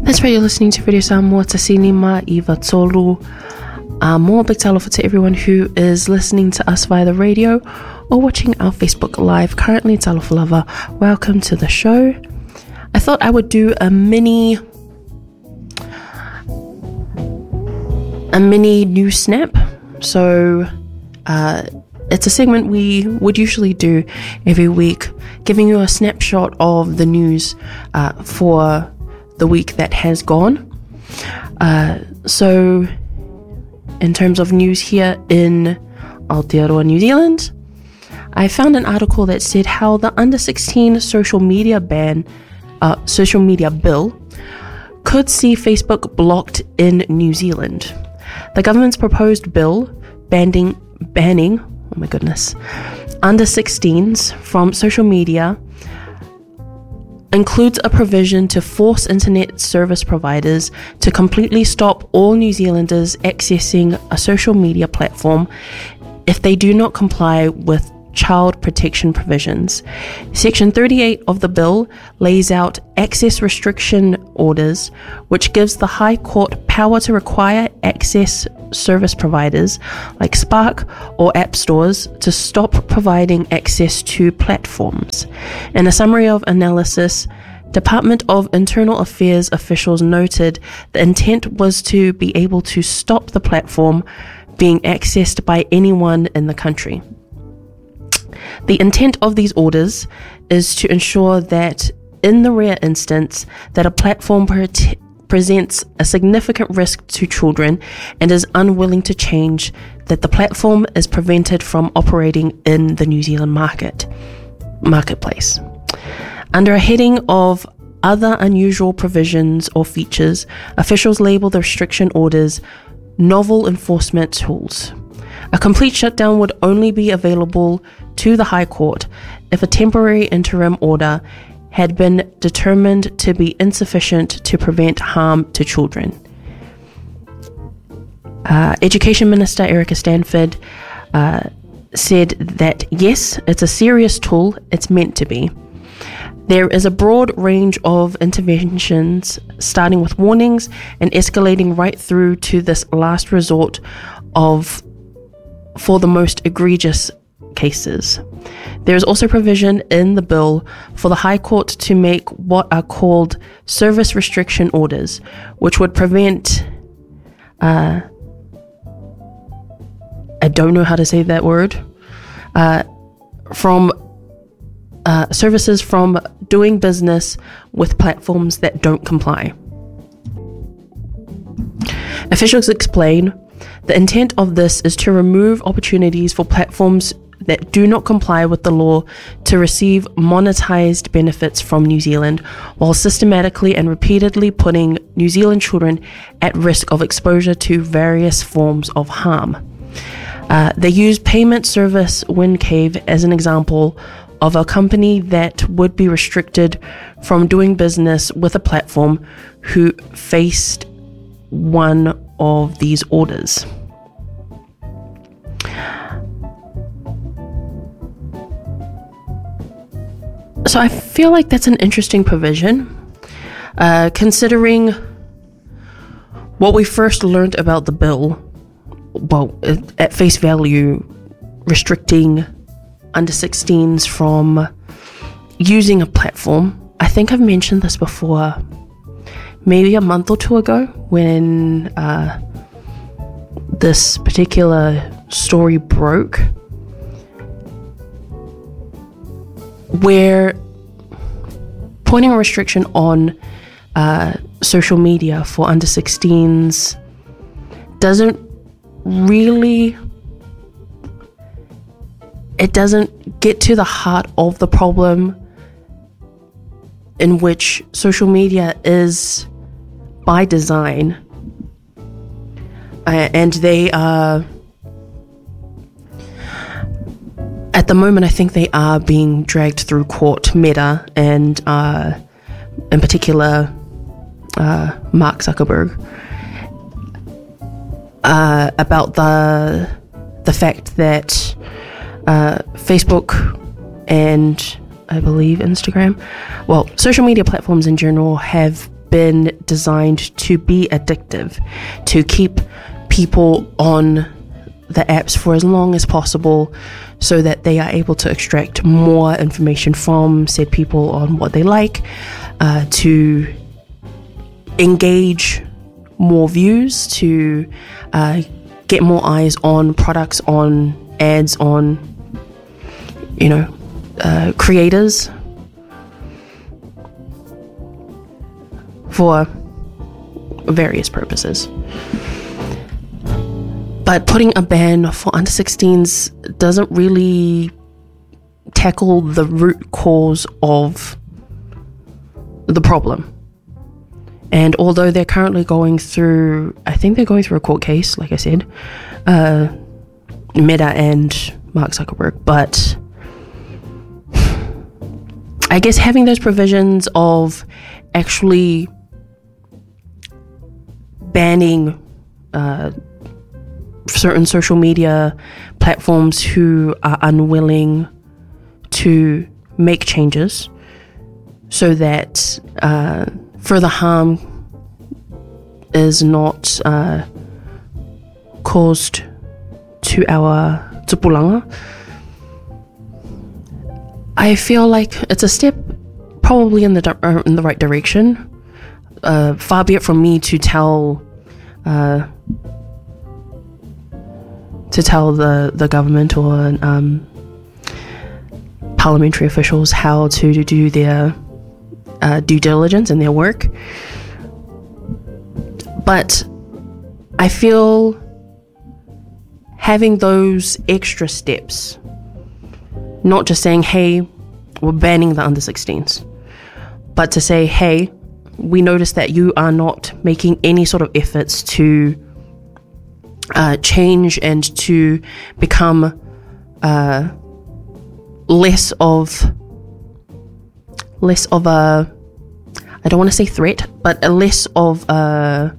That's right, you're listening to Radio Samoa Te Sinima Iva Tolu. More big talofa to everyone who is listening to us via the radio or watching our Facebook Live. Currently, talofa lava, welcome to the show. I thought I would do a mini news snap. So it's a segment we would usually do every week, giving you a snapshot of the news for the week that has gone. So in terms of news here in Aotearoa, New Zealand, I found an article that said how the under 16 social media bill could see Facebook blocked in New Zealand. The government's proposed bill banning under 16s from social media includes a provision to force internet service providers to completely stop all New Zealanders accessing a social media platform if they do not comply with child protection provisions. Section 38 of the bill lays out access restriction orders, which gives the High Court power to require access service providers like Spark or app stores to stop providing access to platforms. In a summary of analysis, Department of Internal Affairs officials noted the intent was to be able to stop the platform being accessed by anyone in the country. The intent of these orders is to ensure that in the rare instance that a platform presents a significant risk to children and is unwilling to change, that the platform is prevented from operating in the New Zealand marketplace. Under a heading of other unusual provisions or features, officials label the restriction orders novel enforcement tools. A complete shutdown would only be available to the High Court if a temporary interim order had been determined to be insufficient to prevent harm to children. Education Minister Erica Stanford said that yes, it's a serious tool, it's meant to be. There is a broad range of interventions, starting with warnings and escalating right through to this last resort for the most egregious cases. There is also provision in the bill for the High Court to make what are called service restriction orders, which would prevent, I don't know how to say that word, from services from doing business with platforms that don't comply. Officials explain the intent of this is to remove opportunities for platforms that do not comply with the law to receive monetized benefits from New Zealand, while systematically and repeatedly putting New Zealand children at risk of exposure to various forms of harm. They use payment service Wincave as an example of a company that would be restricted from doing business with a platform who faced one of these orders. So I feel like that's an interesting provision, considering what we first learned about the bill. Well, at face value, restricting under 16s from using a platform. I think I've mentioned this before, maybe a month or two ago, when this particular story broke, where putting a restriction on social media for under 16s doesn't get to the heart of the problem, in which social media is by design, and they are, at the moment, I think they are being dragged through court, Meta, and in particular Mark Zuckerberg, about the fact that Facebook and I believe Instagram, well, social media platforms in general have been designed to be addictive, to keep people on the apps for as long as possible so that they are able to extract more information from said people on what they like, to engage more views, to get more eyes on products, on ads, on creators, for various purposes. But putting a ban for under 16s doesn't really tackle the root cause of the problem. And although they're currently going through, I think they're going through a court case, like I said, Meta and Mark Zuckerberg, but I guess having those provisions of actually banning certain social media platforms who are unwilling to make changes so that further harm is not caused to our tupulanga. I feel like it's a step probably in the right direction. Far be it from me to tell the government or parliamentary officials how to do their due diligence in their work. But I feel having those extra steps, not just saying, hey, we're banning the under 16s, but to say, hey, we notice that you are not making any sort of efforts to change and to become less of a, I don't want to say threat, but less of a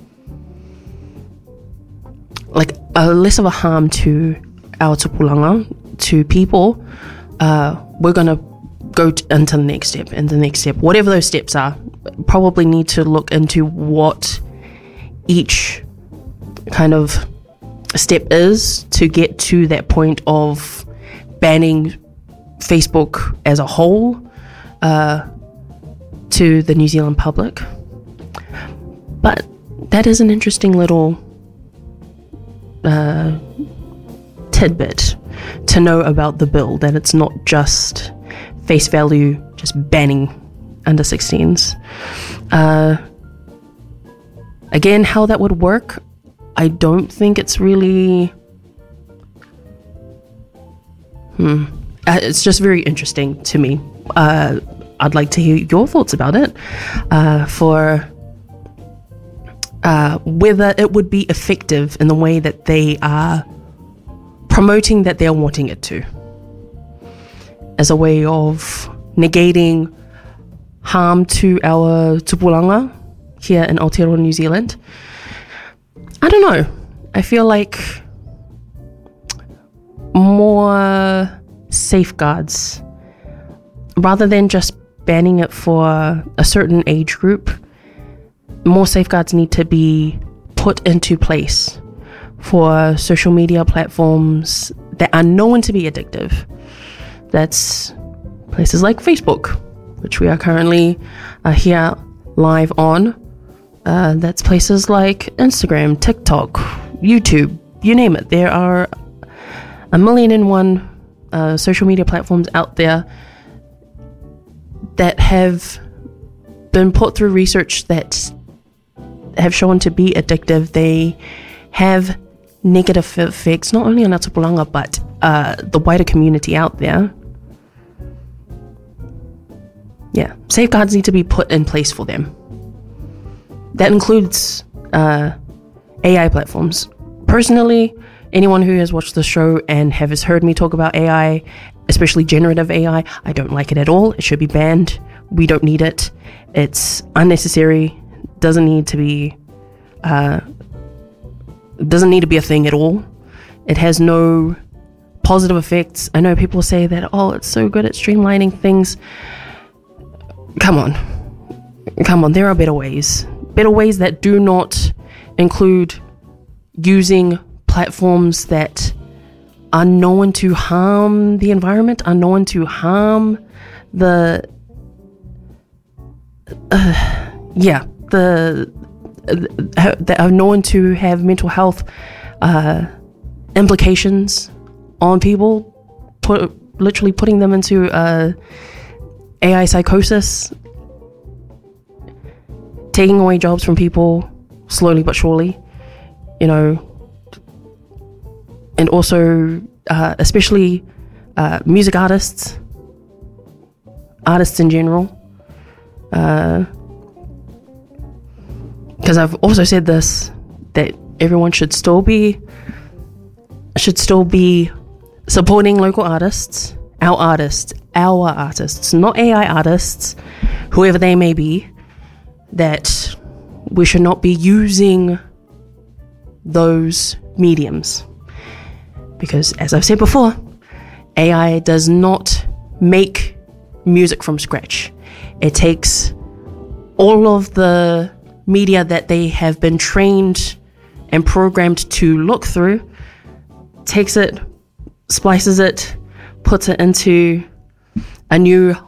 harm to our tupulanga, to people. We're gonna go into the next step, and the next step, whatever those steps are. Probably need to look into what each kind of step is to get to that point of banning Facebook as a whole to the New Zealand public. But that is an interesting little tidbit to know about the bill, that it's not just face value, just banning under 16s. Again, how that would work, I don't think it's really... it's just very interesting to me. I'd like to hear your thoughts about it, for whether it would be effective in the way that they are promoting that they're wanting it to, as a way of negating harm to our tupulanga here in Aotearoa, New Zealand. I don't know. I feel like more safeguards, rather than just banning it for a certain age group, more safeguards need to be put into place for social media platforms that are known to be addictive. That's places like Facebook, which we are currently here live on. That's places like Instagram, TikTok, YouTube, you name it. There are 1,001 social media platforms out there that have been put through research that have shown to be addictive. They have negative effects, not only on our tupulanga, but the wider community out there. Yeah, safeguards need to be put in place for them. That includes AI platforms. Personally, anyone who has watched the show and has heard me talk about AI, especially generative AI, I don't like it at all. It should be banned. We don't need it. It's unnecessary. Doesn't need to be a thing at all. It has no positive effects. I know people say that, oh, it's so good at streamlining things. Come on. come on, there are better ways that do not include using platforms that are known to harm the environment, are known to harm that are known to have mental health implications on people, literally putting them into AI psychosis, taking away jobs from people slowly but surely, and also especially music artists in general, because I've also said this, that everyone should still be supporting local artists, our artists, not AI artists, whoever they may be, that we should not be using those mediums. Because, as I've said before, AI does not make music from scratch. It takes all of the media that they have been trained and programmed to look through, takes it, splices it, puts it into a new